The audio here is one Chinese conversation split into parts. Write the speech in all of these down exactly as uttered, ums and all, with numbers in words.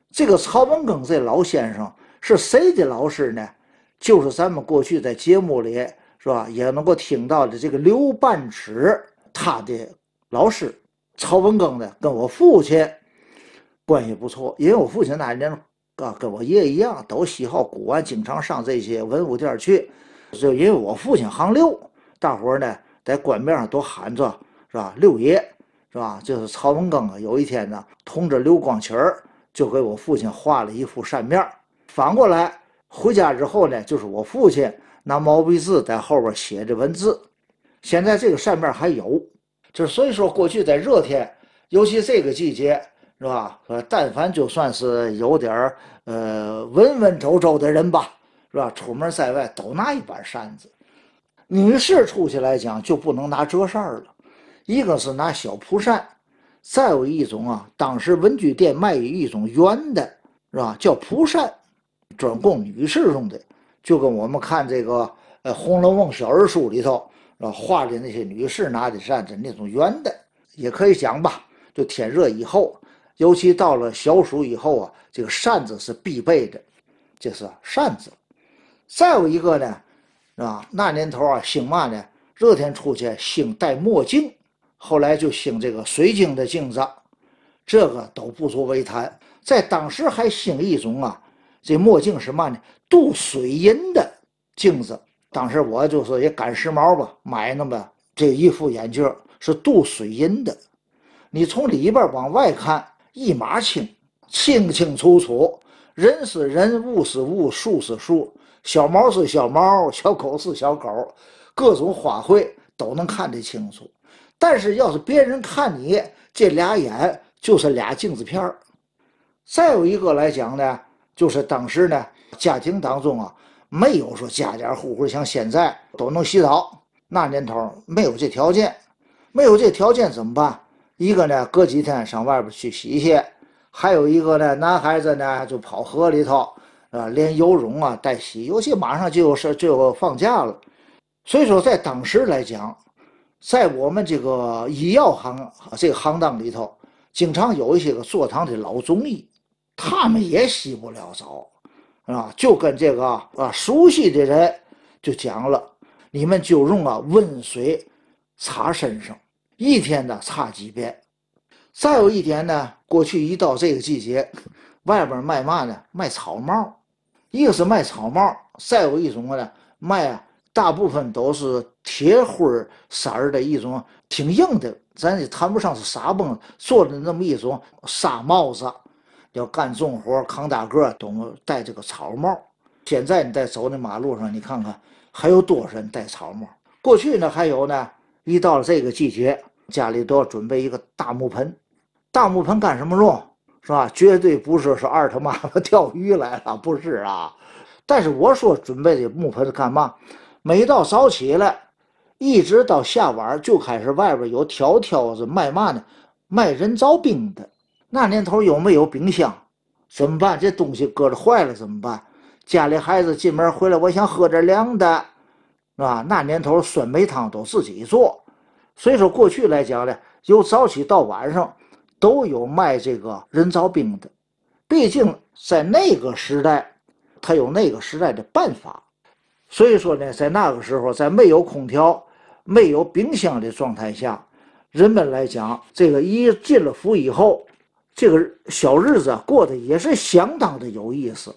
这个曹文庚这老先生是谁的老师呢？就是咱们过去在节目里是吧也能够听到的这个刘半尺他的老师。曹文庚呢跟我父亲关系不错，因为我父亲那年啊跟我爷一样都喜好古玩，经常上这些文物店去。就因为我父亲行六，大伙儿呢在官面上都喊着是吧六爷是吧？就是曹文庚啊，有一天呢同着刘光启儿就给我父亲画了一幅扇面，反过来回家之后呢，就是我父亲拿毛笔字在后边写着文字。现在这个扇面还有，就是所以说过去在热天，尤其这个季节是吧？呃，但凡就算是有点呃文文绉绉的人吧，是吧？出门在外都拿一把扇子。女士出去来讲就不能拿折扇了，一个是拿小蒲扇，再有一种啊，当时文具店卖一种圆的，是吧？叫蒲扇，专供女士用的，就跟我们看这个呃《红楼梦》小人书里头是吧画的那些女士拿的扇子那种圆的，也可以讲吧。就天热以后，尤其到了小暑以后啊，这个扇子是必备的，这是扇子。再有一个呢，是吧？那年头啊，兴嘛呢？热天出去兴戴墨镜，后来就兴这个水晶的镜子，这个都不足为谈。在当时还兴一种啊，这墨镜是嘛呢？镀水银的镜子。当时我就是也赶时髦吧，买那么这一副眼镜是镀水银的，你从里边往外看一码清，清清楚楚，人是人，物是物，树是树，小猫是小猫，小狗是小狗，各种花卉都能看得清楚。但是要是别人看你这俩眼就是俩镜子片儿。再有一个来讲呢，就是当时呢家庭当中啊没有说家家户户像现在都能洗澡，那年头没有这条件，没有这条件怎么办？一个呢隔几天上外边去洗洗，还有一个呢男孩子呢就跑河里头啊，连游泳啊带洗，尤其马上就有事就有放假了。所以说在当时来讲，在我们这个医药行这个行当里头，经常有一些个坐堂的老中医，他们也洗不了澡啊，就跟这个啊熟悉的人就讲了，你们就用啊温水擦身上，一天呢擦几遍。再有一点呢，过去一到这个季节，外边卖嘛呢？卖草帽，一个是卖草帽，再有一种呢卖啊，大部分都是铁灰色儿的一种挺硬的，咱也谈不上是纱绷做的那么一种纱帽子。要干重活扛大个都戴这个草帽。现在你在走那马路上，你看看还有多少人戴草帽。过去呢还有呢，一到了这个季节，家里都要准备一个大木盆。大木盆干什么用？是吧？绝对不是说二他妈的钓鱼来了，不是啊。但是我说准备这木盆干嘛？每到早起来，一直到下晚就开始外边有条条子卖嘛呢？卖人造冰的。那年头有没有冰箱？怎么办？这东西搁着坏了怎么办？家里孩子进门回来，我想喝点凉的，是吧？那年头酸梅汤都自己做，所以说过去来讲呢，由早起到晚上都有卖这个人造冰的。毕竟在那个时代，他有那个时代的办法。所以说呢，在那个时候，在没有空调、没有冰箱的状态下，人们来讲，这个一进了府以后，这个小日子过得也是相当的有意思。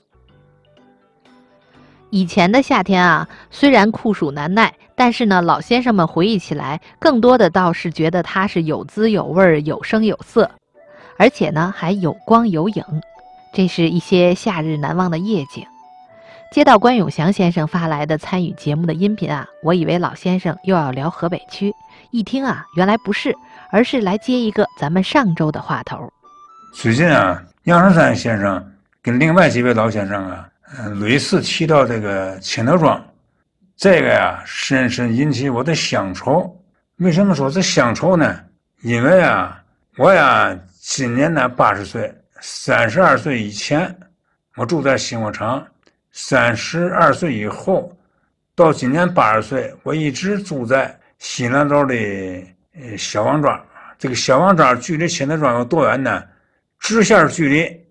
以前的夏天啊，虽然酷暑难耐，但是呢，老先生们回忆起来，更多的倒是觉得它是有滋有味、有声有色，而且呢还有光有影，这是一些夏日难忘的夜景。接到关永祥先生发来的参与节目的音频啊，我以为老先生又要聊河北区，一听啊，原来不是，而是来接一个咱们上周的话头。 最近啊，杨胜山先生跟另外几位老先生啊，呃，屡次提到这个青德庄，这个呀，深深引起我的乡愁。为什么说是乡愁呢？因为啊，我呀，今年呢八十岁，三十二岁以前，我住在新火场；三十二岁以后，到今年八十岁，我一直住在西南州的呃小王庄。这个小王庄距离青德庄有多远呢？直线距离